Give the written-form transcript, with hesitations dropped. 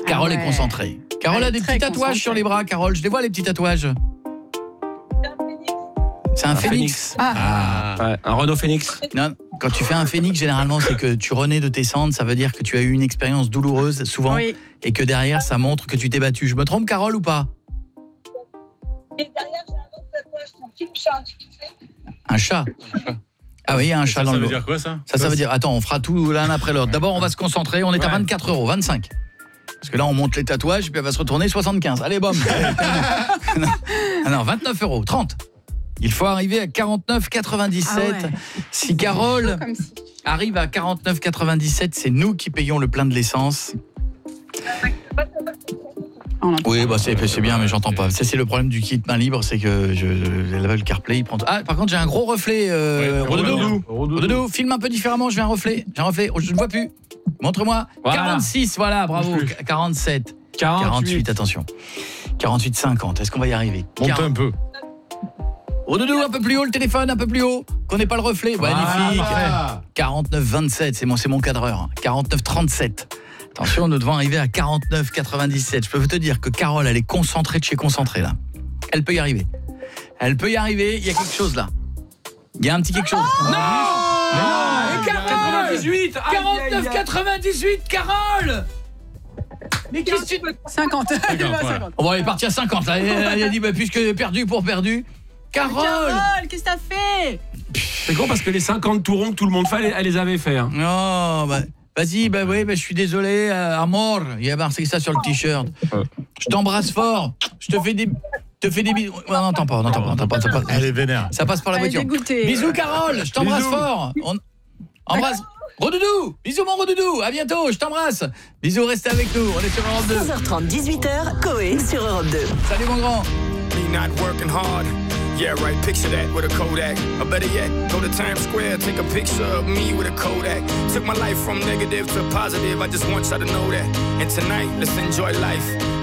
Carole est concentrée. Carole a des petits tatouages sur les bras, Carole. Je les vois, les petits tatouages. C'est un phénix. Ouais, un Renault Phoenix. Non, quand tu fais un phénix, généralement, c'est que tu renais de tes cendres. Ça veut dire que tu as eu une expérience douloureuse, souvent, et que derrière, ça montre que tu t'es battu. Je me trompe, Carole, ou pas? Et derrière, j'ai un autre tatouage, c'est un petit chat. Un chat. Ah oui, il y a un chat dans le dos. Ça veut dire quoi, ça? Ça veut dire... Attends, on fera tout l'un après l'autre. D'abord, on va se concentrer. On est à 24 €, 25. Parce que là, on monte les tatouages, puis elle va se retourner 75. Allez, bom. Alors, 29 €, 30. Il faut arriver à 49,97. Si Carole arrive à 49,97, c'est nous qui payons le plein de l'essence. Oui, bah c'est bien, mais j'entends pas. C'est le problème du kit main libre, c'est que le CarPlay, il prend... Ah, par contre, j'ai un gros reflet. Rododou, filme un peu différemment, j'ai un reflet. Je ne vois plus. Montre-moi. Voilà. 46, voilà, bravo. 47. 48, attention. 48,50. Est-ce qu'on va y arriver? Monte un peu. Rododou, un peu plus haut le téléphone, un peu plus haut. Qu'on n'ait pas le reflet. Magnifique. 49,27, c'est mon cadreur. 49,37. Attention, nous devons arriver à 49,97. Je peux te dire que Carole, elle est concentrée de chez concentrée, là. Elle peut y arriver. Il y a quelque chose, là. Il y a un petit quelque chose. Non, 98. 49,98, Carole. Mais qu'est-ce que tu... 50. On va aller partir à 50, là. Elle a dit, puisque perdu pour perdu. Carole, qu'est-ce que t'as fait? C'est con parce que les 50 tourons que tout le monde fait, elle les avait fait. Hein. Non, vas-y, je suis désolé, amor. Il y a marqué ça sur le t-shirt. Je t'embrasse fort. Je te fais des bisous. Non, n'entends pas. Elle est vénère. Ça passe par la voiture. Bisous, Carole. Je t'embrasse fort. Embrasse. Rododou. Bisous, mon Rododou. À bientôt. Je t'embrasse. Bisous, restez avec nous. On est sur Europe 2. 16h30, 18h, Coé sur Europe 2. Salut, mon grand. Me not working hard. Yeah, right, picture that with a Kodak. Or better yet, go to Times Square, take a picture of me with a Kodak. Took my life from negative to positive, I just want y'all to know that. And tonight, let's enjoy life.